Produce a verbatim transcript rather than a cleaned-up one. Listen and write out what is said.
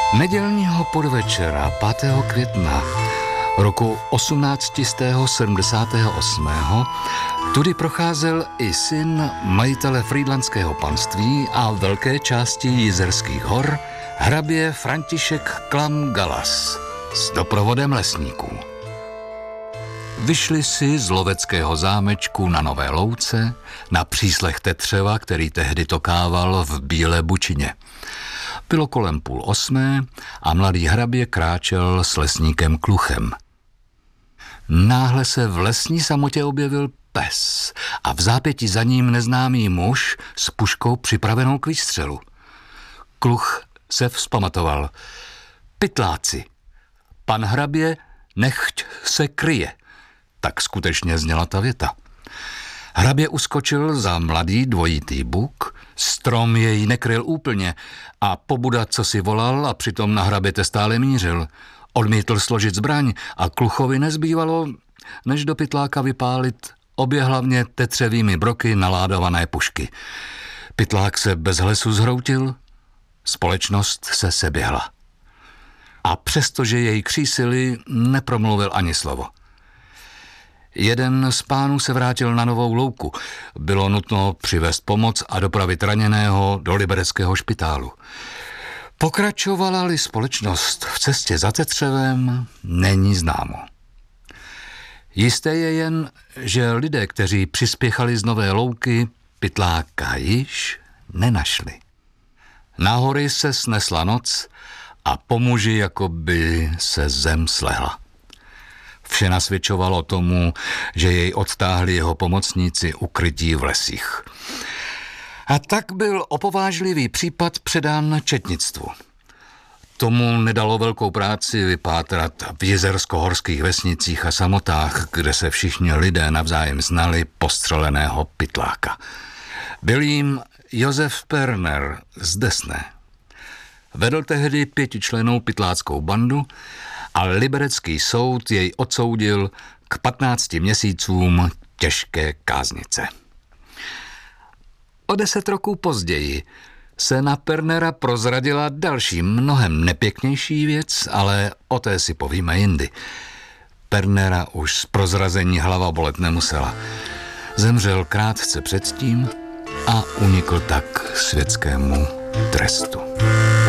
Nedělního podvečera pátého května roku osmnáct set sedmdesát osm tudy procházel i syn majitele frýdlantského panství a velké části Jizerských hor, hrabě František Klam Galas s doprovodem lesníků. Vyšli si z loveckého zámečku na Nové Louce na příslech tetřeva, který tehdy tokával v Bílé Bučině. Bylo kolem půl osmé a mladý hrabě kráčel s lesníkem Kluchem. Náhle se v lesní samotě objevil pes a v zápětí za ním neznámý muž s puškou připravenou k výstřelu. Kluch se vzpamatoval. Pytláci, pan hrabě nechť se kryje. Tak skutečně zněla ta věta. Hrabě uskočil za mladý dvojitý buk, strom jej nekryl úplně a pobuda, co si volal a přitom na hraběte stále mířil. Odmítl složit zbraň a Kluchovi nezbývalo, než do pytláka vypálit obě hlavně tetřevými broky naládované pušky. Pytlák se bez hlesu zhroutil, společnost se seběhla. A přestože jej křísili, nepromluvil ani slovo. Jeden z pánů se vrátil na Novou Louku. Bylo nutno přivést pomoc a dopravit raněného do libereckého špitálu. Pokračovala-li společnost v cestě za tetřevem, není známo. Jisté je jen, že lidé, kteří přispěchali z Nové Louky, pytláka již nenašli. Na hory se snesla noc a po muži jakoby se zem slehla. Vše nasvědčovalo tomu, že jej odtáhli jeho pomocníci ukrytí v lesích. A tak byl opovážlivý případ předán četnictvu. Tomu nedalo velkou práci vypátrat v jizersko-horských vesnicích a samotách, kde se všichni lidé navzájem znali postřeleného pytláka. Byl jim Josef Perner z Desné. Vedl tehdy pětičlennou pytláckou bandu a liberecký soud jej odsoudil k patnácti měsícům těžké káznice. O deset roků později se na Pernera prozradila další mnohem nepěknější věc, ale o té si povíme jindy. Pernera už z prozrazení hlava bolet nemusela. Zemřel krátce předtím a unikl tak světskému trestu.